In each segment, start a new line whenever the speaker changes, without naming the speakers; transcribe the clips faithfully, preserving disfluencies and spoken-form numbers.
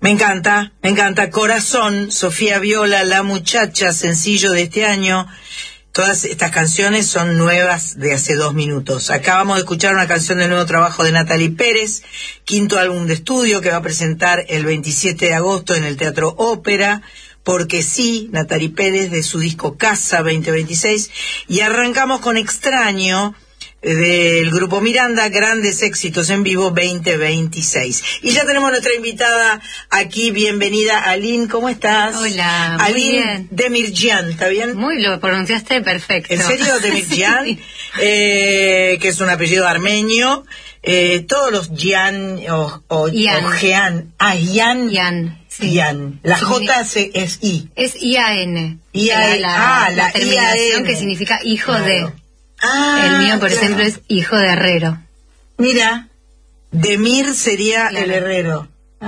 Me encanta, me encanta. Corazón, Sofía Viola, La Muchacha, sencillo de este año. Todas estas canciones son nuevas de hace dos minutos. Acabamos de escuchar una canción del nuevo trabajo de Natalie Pérez, quinto álbum de estudio que va a presentar el veintisiete de agosto en el Teatro Ópera. Porque sí, Natalie Pérez, de su disco Casa veinte veintiséis. Y arrancamos con Extraño, del grupo Miranda, grandes éxitos en vivo veinte veintiséis. Y ya tenemos nuestra invitada aquí, bienvenida, Aline, ¿cómo estás?
Hola, muy
Aline
bien.
Demirjian, ¿está bien?
Muy, lo pronunciaste perfecto.
¿En serio, Demirjian? Sí. eh, que es un apellido armenio. Eh, todos los Gian o, o,
Ian.
o Jean, ah, Ian.
Ian, sí.
Ian. La
Sí.
J se, es I.
Es I A N.
I A N.
La, la,
Ah, la
la terminación
I A N.
que significa hijo
Claro.
de.
Ah,
El mío, por
claro.
ejemplo, es hijo de herrero.
Mira, Demir sería
Claro.
el herrero.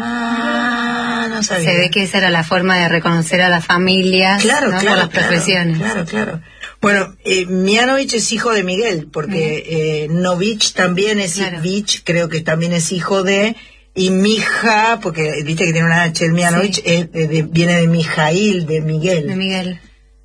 Ah, no sabía.
Se ve que esa era la forma de reconocer a las familias,
Claro,
¿no?
claro,
por las
claro,
profesiones.
Claro, claro. Bueno, eh, Mianovich es hijo de Miguel, porque eh, Novich también es,
Claro.
Vich, creo que también es hijo de, y Mija, porque viste que tiene una H, el Mianovich,
Sí.
es, eh, de- viene de Mijail, de Miguel.
De Miguel.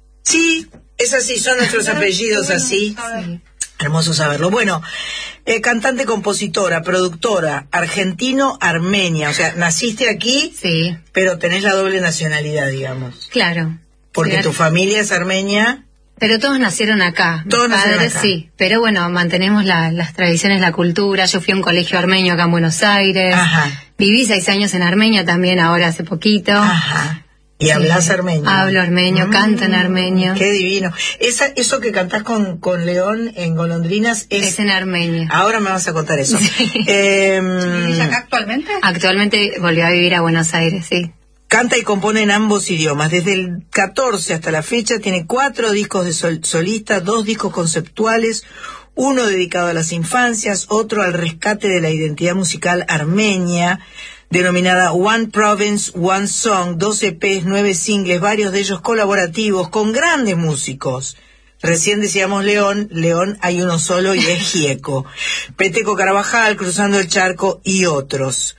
Sí, es así, son nuestros apellidos así.
Sí.
Hermoso saberlo. Bueno, eh, cantante, compositora, productora, argentino-armenia. O sea, naciste aquí,
Sí,
pero tenés la doble nacionalidad, digamos.
claro.
Porque
Sí,
tu familia es armenia.
Pero todos nacieron acá.
Todos
Mis
nacieron
padres
acá.
sí. Pero bueno, mantenemos la- las tradiciones, la cultura. Yo fui a un colegio armenio acá en Buenos Aires.
Ajá.
Viví seis años en Armenia también, ahora hace poquito.
Ajá. Y hablas
Sí.
armenio.
Hablo armenio,
Mm,
canto en armenio.
Qué divino. Esa, eso que cantás con, con León en Golondrinas es...
Es en armenio.
Ahora me vas a contar eso.
Sí.
Eh,
¿Y acá actualmente?
Actualmente volvió a vivir a Buenos Aires, sí.
Canta y compone en ambos idiomas. Desde el catorce hasta la fecha tiene cuatro discos de sol- solista, dos discos conceptuales, uno dedicado a las infancias, otro al rescate de la identidad musical armenia, denominada One Province, One Song, dos E Pes, nueve singles, varios de ellos colaborativos, con grandes músicos. Recién decíamos León, León hay uno solo y es Gieco. Peteco Carabajal, Cruzando el Charco y otros.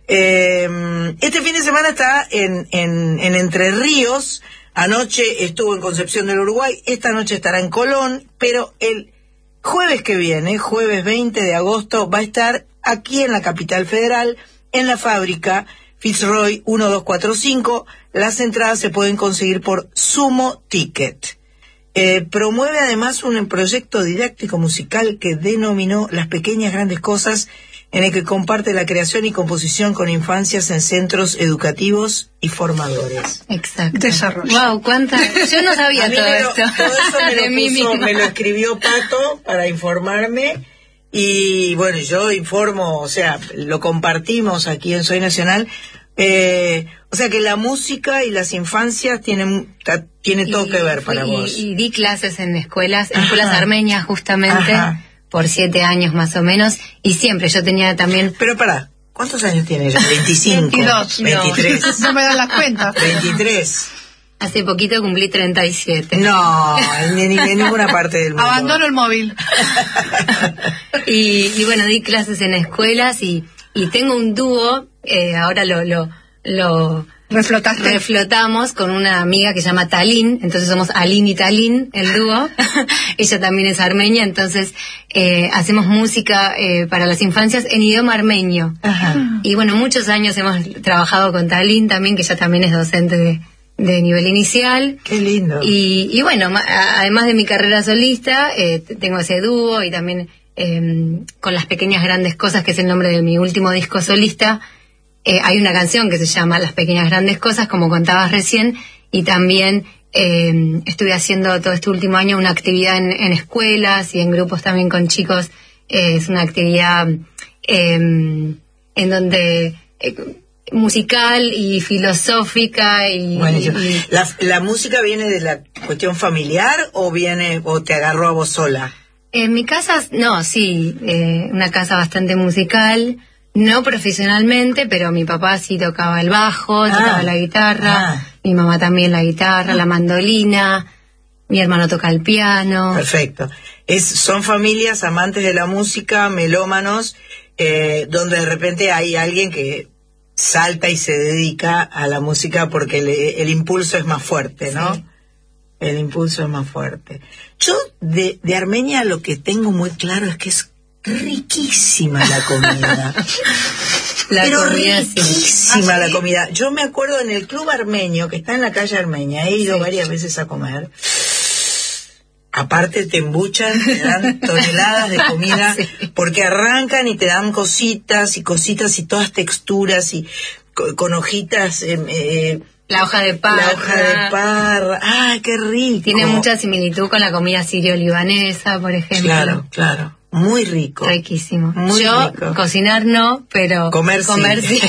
Eh, este fin de semana está en, en, en Entre Ríos, anoche estuvo en Concepción del Uruguay, esta noche estará en Colón, pero el jueves que viene, jueves veinte de agosto, va a estar aquí en la capital federal, en la Fábrica, Fitzroy uno dos cuatro cinco. Las entradas se pueden conseguir por Sumo Ticket. Eh, promueve además un proyecto didáctico musical que denominó Las Pequeñas Grandes Cosas, en el que comparte la creación y composición con infancias en centros educativos y formadores.
Exacto.
Desarrollo.
Wow, cuánta. Yo no sabía
A mí
todo
me lo-
esto.
todo eso me
de mí
lo, puso,
misma.
me lo escribió Pato para informarme, y bueno, yo informo, o sea, lo compartimos aquí en Soy Nacional. Eh, o sea que la música y las infancias tienen, ta- tiene todo
Y
que ver
fui-
para
y,
vos.
Y di clases en escuelas, en
Ajá.
escuelas armenias justamente,
Ajá.
por siete años más o menos, y siempre yo tenía también...
Pero pará, ¿cuántos años tiene ella? veinticinco,
veintidós.
veintitrés,
No me dan las cuentas.
veintitrés.
Hace poquito cumplí treinta y siete.
No, ni, ni en ninguna parte del mundo.
Abandono el móvil.
y, y bueno, di clases en escuelas y, y tengo un dúo, eh, ahora lo, lo, lo
Reflotaste.
reflotamos con una amiga que se llama Talín, entonces somos Alin y Talín, el dúo. Ella también es armenia, entonces eh, hacemos música eh, para las infancias en idioma armenio.
Ajá.
Y bueno, muchos años hemos trabajado con Talín también, que ella también es docente de, de nivel inicial.
Qué lindo.
Y, y bueno, ma- a- además de mi carrera solista, eh, t- tengo ese dúo y también eh, con Las Pequeñas Grandes Cosas, que es el nombre de mi último disco solista, eh, hay una canción que se llama Las Pequeñas Grandes Cosas, como contabas recién, y también eh, estuve haciendo todo este último año una actividad en, en escuelas y en grupos también con chicos. Eh, es una actividad eh, en donde... eh, musical y filosófica y,
Buenísimo.
y-
¿La, ¿La música viene de la cuestión familiar o viene o te agarró a vos sola?
en mi casa, no, sí, eh, una casa bastante musical, no profesionalmente, pero mi papá sí tocaba el bajo,
Ah.
tocaba la guitarra,
Ah.
mi mamá también la guitarra, la mandolina, mi hermano toca el piano.
Perfecto. Es, son familias amantes de la música, melómanos, eh, donde de repente hay alguien que salta y se dedica a la música porque el, el impulso es más fuerte, ¿no?
Sí.
El impulso es más fuerte. Yo de, de Armenia lo que tengo muy claro es que es riquísima la comida.
La
Pero
comida, sí.
riquísima
¿Ah,
la
sí?
comida. Yo me acuerdo en el club armenio, que está en la calle Armenia, he ido
Sí.
varias veces a comer. Aparte te embuchan, te dan toneladas de comida,
Sí.
porque arrancan y te dan cositas y cositas y todas texturas y co- con hojitas, eh, eh,
La hoja de parra.
la hoja de parra. ¡Ah, qué rico!
Tiene mucha similitud con la comida sirio-libanesa, por ejemplo.
Claro, claro. Muy rico.
Riquísimo.
Muy
Yo,
rico.
cocinar no, pero
Comer sí.
comer sí.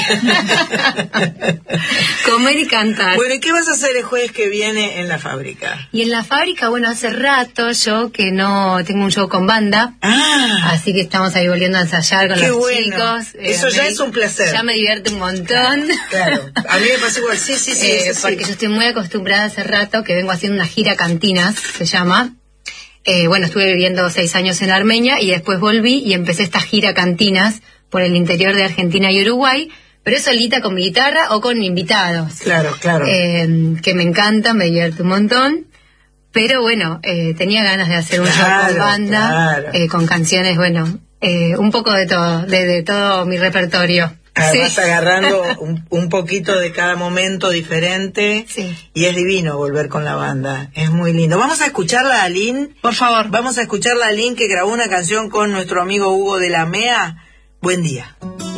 Comer y cantar.
Bueno, ¿y qué vas a hacer el jueves que viene en la fábrica?
Y en la fábrica, bueno, hace rato yo que no tengo un show con banda,
Ah,
así que estamos ahí volviendo a ensayar con
Qué
los
bueno.
chicos.
Eso
me
ya
di-
es un placer.
Ya me divierte un montón.
claro. A mí me pasa igual. Sí, sí, sí.
Eh,
eso sí.
porque yo estoy muy acostumbrada hace rato que vengo haciendo una gira cantinas, se llama. Eh, bueno, estuve viviendo seis años en Armenia y después volví y empecé esta gira cantinas por el interior de Argentina y Uruguay, pero es solita con mi guitarra o con invitados.
Claro, claro.
Eh, que me encanta, me divierte un montón. Pero bueno, eh, tenía ganas de hacer un show
Claro,
con banda,
claro.
eh, con canciones, bueno, eh, un poco de todo, de, de todo mi repertorio.
Ah,
Sí.
vas agarrando un, un poquito de cada momento diferente.
Sí.
Y es divino volver con la banda. Es muy lindo. Vamos a escucharla a Aline.
Por favor.
Vamos a escucharla a Aline, que grabó una canción con nuestro amigo Hugo de la M E A. Buen día.